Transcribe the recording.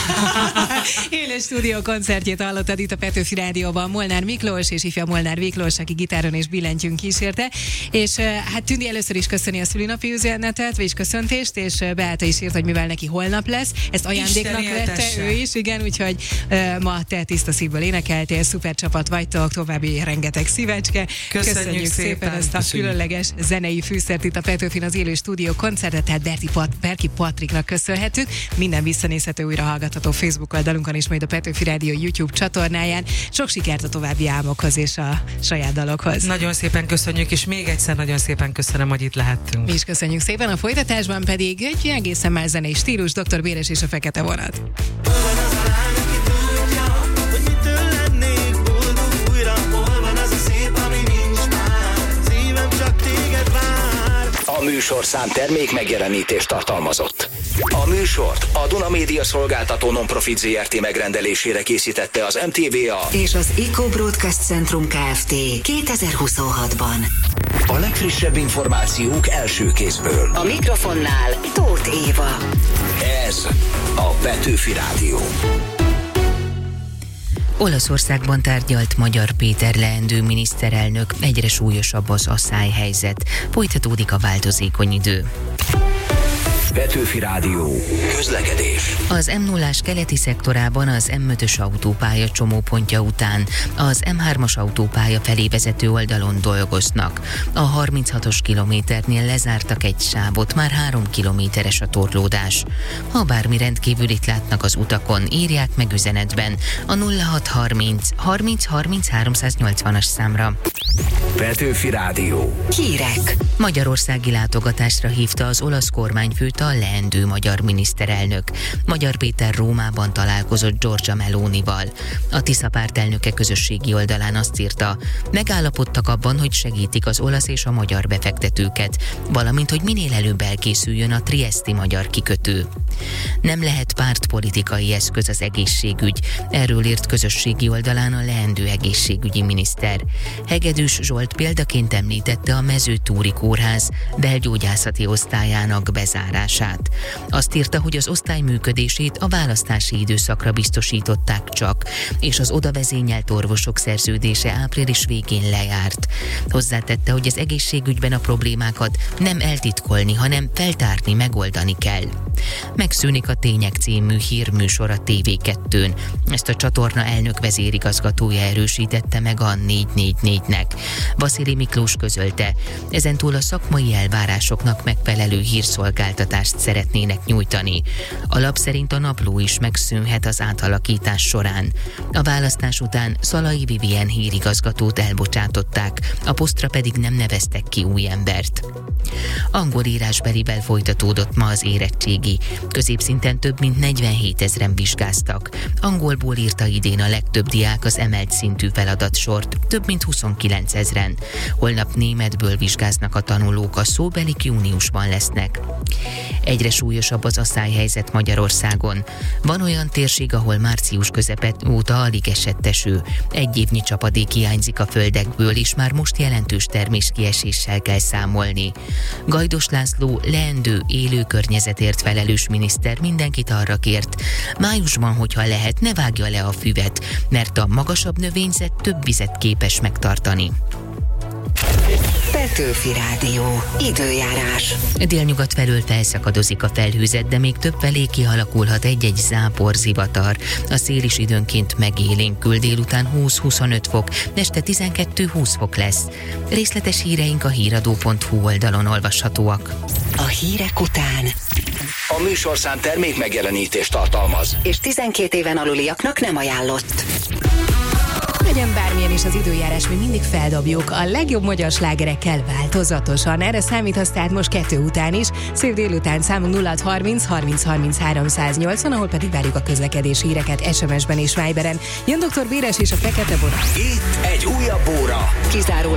Élő stúdió koncertjét hallottad itt a Petőfi Rádióban Molnár Miklós és ifja Molnár Miklós, aki gitáron és billentyűn kísérte. És hát Tündi először is köszöni a szülinapi üzenetet, vagyis köszöntést, és Beáta is írt, hogy mivel neki holnap lesz. Ezt ajándéknak vette ő is, igen, úgyhogy ma te tiszta szívből énekeltél, szuper csapat vagytok, további rengeteg szívecske. Köszönjük szépen ezt a különleges zenei fűszert itt a Petőfin az élő stúdió koncertet, tehát Berki Patriknak köszönhetünk. Minden visszanézhető, újra hallgatható Facebook oldalunkon és majd a Petőfi Rádió YouTube csatornáján. Sok sikert a további álmokhoz és a saját dalokhoz. Nagyon szépen köszönjük, és még egyszer nagyon szépen köszönöm, hogy itt lehettünk. Mi is köszönjük szépen, a folytatásban pedig egy egészen más zenei stílus, Dr. Béres és a Fekete Vonat. A műsorszám termék megjelenítést tartalmazott. A műsort a Duna Média Szolgáltató Non-Profit Zrt. Megrendelésére készítette az MTVA és az Eco Broadcast Centrum Kft. 2026-ban. A legfrissebb információk első kézből. A mikrofonnál Tóth Éva. Ez a Petőfi Rádió. Olaszországban tárgyalt Magyar Péter leendő miniszterelnök, egyre súlyosabb az asszályhelyzet. Folytatódik a változékony idő. Petőfi Rádió. Közlekedés. Az M0-ás keleti szektorában az M5-ös autópálya csomópontja után az M3-as autópálya felé vezető oldalon dolgoznak. A 36-os kilométernél lezártak egy sávot, már 3 kilométeres a torlódás. Ha bármi rendkívülit látnak az utakon, írják meg üzenetben a 0630 30 30 380-as számra. Petőfi Rádió. Hírek. Magyarországi látogatásra hívta az olasz kormányfőt a leendő magyar miniszterelnök. Magyar Péter Rómában találkozott Giorgia Melonival. A Tisza pártelnöke közösségi oldalán azt írta, megállapodtak abban, hogy segítik az olasz és a magyar befektetőket, valamint, hogy minél előbb elkészüljön a trieszti magyar kikötő. Nem lehet pártpolitikai eszköz az egészségügy, erről írt közösségi oldalán a leendő egészségügyi miniszter. Hegedűs Zsolt példaként említette a Mezőtúri Kórház belgyógyászati osztályának bezárását. Azt írta, hogy az osztály működését a választási időszakra biztosították csak, és az oda vezényelt orvosok szerződése április végén lejárt. Hozzátette, hogy az egészségügyben a problémákat nem eltitkolni, hanem feltárni, megoldani kell. Megszűnik a Tények című hírműsor a TV2-n. Ezt a csatorna elnök vezérigazgatója erősítette meg a 444-nek. Vasili Miklós közölte, ezentúl a szakmai elvárásoknak megfelelő hírszolgáltatást szeretnének nyújtani. A lap szerint a napló is megszűnhet az átalakítás során. A választás után Szalai Vivien hírigazgatót elbocsátották, a posztra pedig nem neveztek ki új embert. Angol írásbelivel folytatódott ma az érettségi. Középszinten több mint 47 000-en vizsgáztak. Angolból írta idén a legtöbb diák az emelt szintű feladatsort, több mint 29 000-en. Holnap németből vizsgáznak a tanulók, a szóbelik júniusban lesznek. Egyre súlyosabb az asszályhelyzet Magyarországon. Van olyan térség, ahol március közepe óta alig esett eső. Egy évnyi csapadék hiányzik a földekből, és már most jelentős terméskieséssel kell számolni. Gajdos László leendő élő környezetért felelős miniszter mindenkit arra kért, májusban, hogyha lehet, ne vágja le a füvet, mert a magasabb növényzet több vizet képes megtartani. Petőfi Rádió. Időjárás. Délnyugat felől felszakadozik a felhőzet, de még több felé kialakulhat egy-egy záporzivatar. A szél is időnként megélénkül, délután 20-25 fok, este 12-20 fok lesz. Részletes híreink a híradó.hu oldalon olvashatóak. A hírek után. A műsorszám termék megjelenítést tartalmaz. És 12 éven aluliaknak nem ajánlott. Legyen bármilyen is az időjárás, mi mindig feldobjuk a legjobb magyar slágerekkel változatosan. Erre számítasz tehát most 2 után is. Szép délután számunk 0630 30 33 180, ahol pedig várjuk a közlekedési híreket SMS-ben és Viberen. Jön Dr. Béres és a Fekete Vonat. Itt egy újabb óra. Kizárólag